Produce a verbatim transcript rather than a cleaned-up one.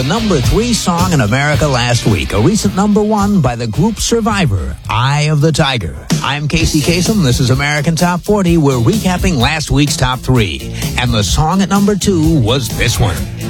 the number three song in America last week, a recent number one by the group Survivor, Eye of the Tiger. I'm Casey Kasem. This is American Top forty. We're recapping last week's top three. And the song at number two was this one.